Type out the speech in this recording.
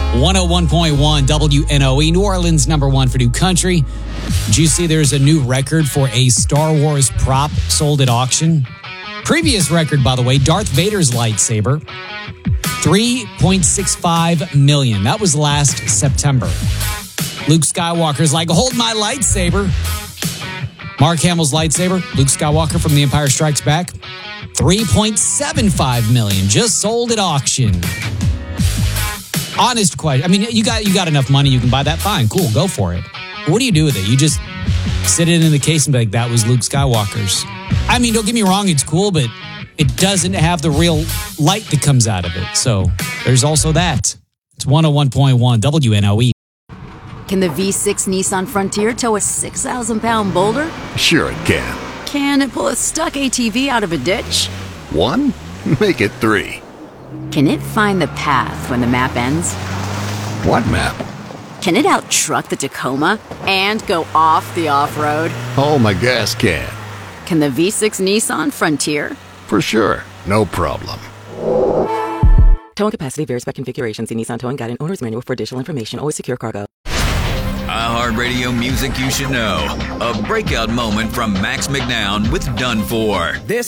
101.1 WNOE, New Orleans, #1 for new country. Did you see there's a new record for a Star Wars prop sold at auction? Previous record, by the way, Darth Vader's lightsaber, $3.65 million. That was last September. Luke Skywalker's like, hold my lightsaber. Mark Hamill's lightsaber, Luke Skywalker from The Empire Strikes Back, $3.75 million. Just sold at auction. Honest question. I mean, you got enough money, you can buy that. Fine, cool, go for it. But what do you do with it? You just sit it in the case and be like, that was Luke Skywalker's. I mean, don't get me wrong, it's cool, but it doesn't have the real light that comes out of it. So there's also that. It's 101.1 WNOE. Can the V6 Nissan Frontier tow a 6,000-pound boulder? Sure it can. Can it pull a stuck ATV out of a ditch? 1? Make it 3. Can it find the path when the map ends? What map? Can it out-truck the Tacoma and go off the off-road? Oh, my gas can. Can the V6 Nissan Frontier? For sure. No problem. Towing capacity varies by configuration. See Nissan Towing Guide and Owner's Manual for additional information. Always secure cargo. iHeartRadio music you should know. A breakout moment from Max McNown with Done For. This